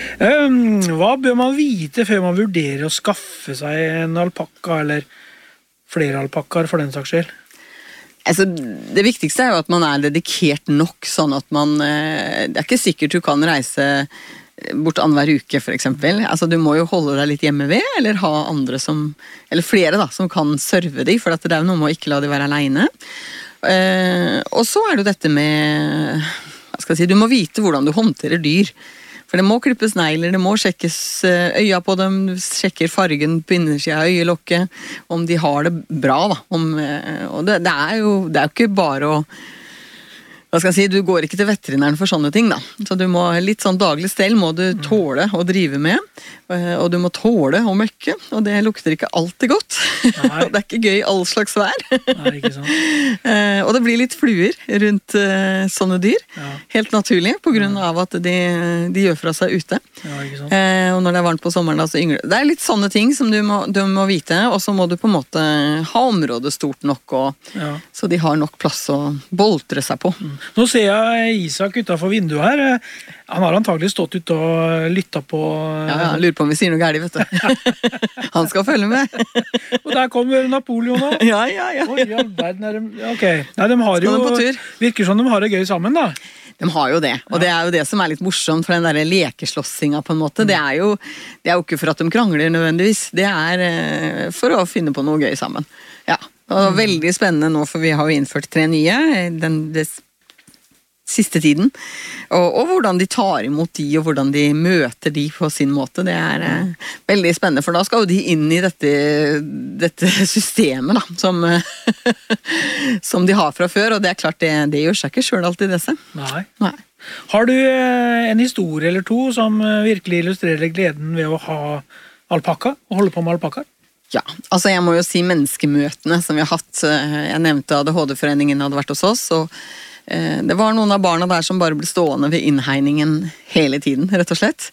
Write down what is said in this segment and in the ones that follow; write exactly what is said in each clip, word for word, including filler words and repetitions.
Um, hva bør man vite før man vurderer å skaffe seg en alpakka, eller flere alpakkar for den saks skyld? Altså, det viktigste er jo at man er dedikert nok, sånn at man, det er ikke sikkert du kan reise bort annenhver uke, for eksempel. Altså, du må jo holde deg litt hjemme ved, eller ha andre som, eller flere da, som kan serve deg, for at det er jo noe med å ikke la de være alene. Uh, og så er det jo dette med, hva skal jeg si, du må vite hvordan du håndterer dyr. For det må klippes negler, det må sjekkes øya på dem, du sjekker fargen på innersiden av øyelokket, om de har det bra da. Om, og det, det, er jo, det er jo ikke bare å, hva skal jeg si, du går ikke til veterinæren for sånne ting da. Så du må, litt sånn daglig stell må du tåle å drive med, og du må tåle å møkke, og det lukter ikke alltid godt. Og det er ikke gøy all slags vær. Nei, ikke sant. Og det blir litt fluer rundt sånne dyr, ja. Helt naturlig, på grunn av at de, de gjør fra seg ute. Ja, ikke sant. Og når det er varmt på sommeren, da, så yngler det. Det er litt sånne ting som du må, du må vite, og så må du på en måte ha området stort nok, og, ja. Så de har nok plass å boltre seg på. Mm. Nå ser jeg Isak utenfor vinduet her. Han har antagelig stått ute og lyttet på... Ja, ja, han lurer på om vi sier noe gærlig, vet du. Han skal følge med. Og der kommer Napoleon da. Ja, ja, ja. Oi, ja, verden er de... Ok. Nei, de har jo... Virker som de har det gøy sammen da. De har jo det, og ja. Det er jo det som er litt morsomt for den der lekeslåssinga på en måte. Mm. Det, er jo, det er jo ikke for at de krangler nødvendigvis. Det er for å finne på noe gøy sammen. Ja, og mm. veldig spennende nå, for vi har jo innført tre nye. Den... Det, siste tiden, og, og hvordan de tar imot de, og hvordan de møter de på sin måte, det er eh, veldig spennende, for da skal jo de inn i dette, dette systemet da, som, som de har fra før, og det er klart, det, det gjør seg ikke selv alltid det seg. Nei. Nei. Har du eh, en historie eller to som eh, virkelig illustrerer gleden ved å ha alpakka, og holde på med alpakkar? Ja, altså jeg må jo si menneskemøtene som vi har hatt. Jeg nevnte A D H D-foreningen hadde vært hos oss, og det var noen av barna der som bare ble stående ved innhegningen hele tiden, rett og slett.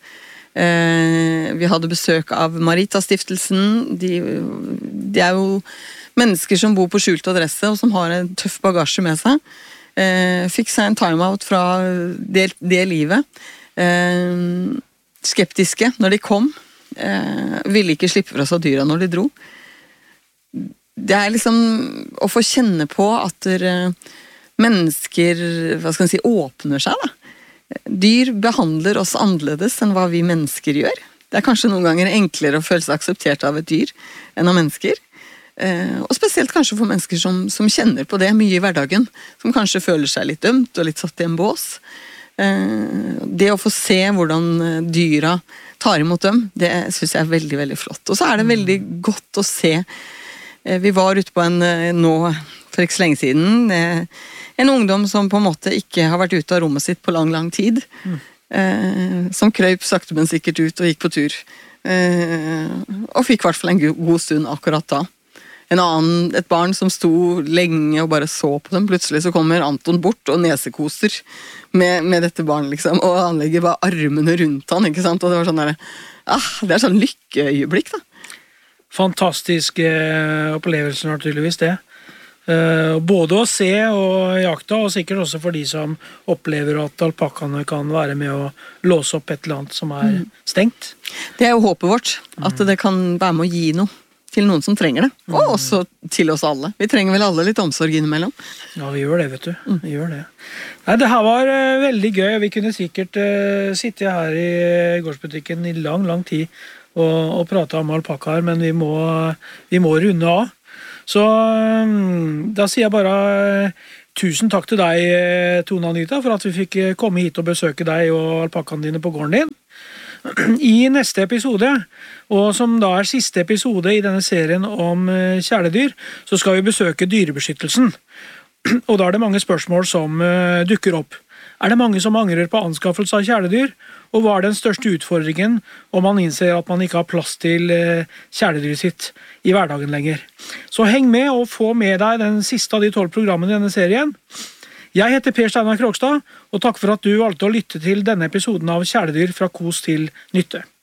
Vi hadde besøk av Marita-stiftelsen. De, de er jo mennesker som bor på skjult adresse, og som har en tøff bagasje med seg. Fikk seg en time-out fra det, det livet. Skeptiske når de kom. Ville ikke slippe fra seg dyra når de dro. Det er liksom å få kjenne på at der, mennesker, hva skal jeg si, åpner seg da. Dyr behandler oss annerledes enn hva vi mennesker gjør. Det er kanskje noen ganger enklere å føle seg akseptert av et dyr enn av mennesker. Eh, og spesielt kanskje for mennesker som, som kjenner på det mye i hverdagen, som kanskje føler seg litt dømt og litt satt i en bås. Eh, det å få se hvordan dyra tar imot dem, det synes jeg er veldig, veldig flott. Og så er det veldig godt å se. Eh, vi var ute på en nå, for ikke så lenge siden, eh, en ungdom som på en måte ikke har vært ute av rommet sitt på lang, lang tid. Mm. Eh, som krøyp sakte, men sikkert ut og gikk på tur. Eh, og fikk i hvert fall en god stund akkurat da. En annen, et barn som sto lenge og bare så på dem. Plutselig så kommer Anton bort og nesekoser med, med dette barnet, liksom. Og han legger bare armene rundt han, ikke sant? Og det var sånn der, ah, det er sånn lykkeøyeblikk, da. Fantastisk eh, opplevelse naturligvis det. Uh, både å se og jakta, og sikkert også for de som opplever at alpakkaene kan være med å låse opp et eller annet som er mm. stengt. Det er jo håpet vårt, at det kan være med å gi noe til noen som trenger det, mm. og også til oss alle. Vi trenger vel alle litt omsorg innimellom. Ja, vi gjør det, vet du. Mm. Vi gjør det. Nei, det her var uh, veldig gøy, og vi kunne sikkert uh, sitte her i gårdsbutikken i lang, lang tid og, og prate om alpakkaer, men vi må, vi må runde av. Så da sier jeg bare tusen takk til deg, Tone Anita, for at vi fikk komme hit og besøke deg og alpakkaene dine på gården din. I neste episode, og som da er siste episode i denne serien om kjæledyr, så skal vi besøke dyrebeskyttelsen. Og da er det mange spørsmål som dukker opp. Er det mange som angrer på anskaffelse av kjæledyr? Og hva er den største utfordringen om man innser at man ikke har plass til kjæledyret sitt i hverdagen lenger? Så heng med og få med deg den siste av de tolv programmene i denne serien. Jeg heter Per Steinar Krogstad, og takk for at du valgte å lytte til denne episoden av Kjæledyr fra Kos til Nytte.